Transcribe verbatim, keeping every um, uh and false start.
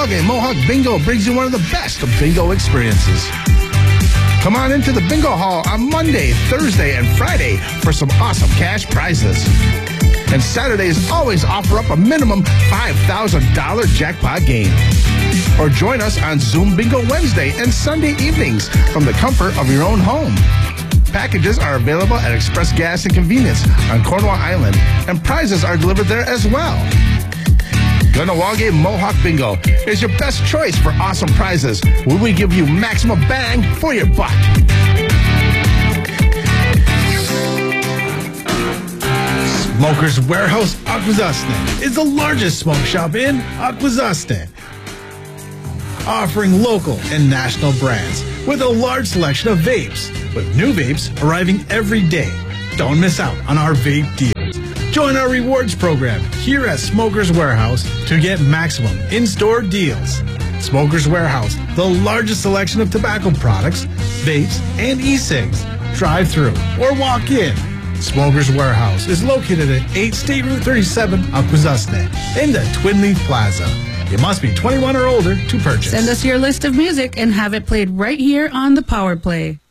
Ganawage Mohawk Bingo brings you one of the best of bingo experiences. Come on into the Bingo Hall on Monday, Thursday, and Friday for some awesome cash prizes. And Saturdays always offer up a minimum five thousand dollars jackpot game. Or join us on Zoom Bingo Wednesday and Sunday evenings from the comfort of your own home. Packages are available at Express Gas and Convenience on Cornwall Island, and prizes are delivered there as well. Ganawage Mohawk Bingo is your best choice for awesome prizes, where we give you maximum bang for your buck. Smokers Warehouse Akwesasne is the largest smoke shop in Akwesasne, offering local and national brands with a large selection of vapes, with new vapes arriving every day. Don't miss out on our vape deals. Join our rewards program here at Smokers Warehouse to get maximum in-store deals. Smokers Warehouse, the largest selection of tobacco products, vapes, and e-cigs. Drive through or walk in. Smokers Warehouse is located at eight State Route thirty-seven, Akwesasne, in the Twin Leaf Plaza. You must be twenty-one or older to purchase. Send us your list of music and have it played right here on the Power Play.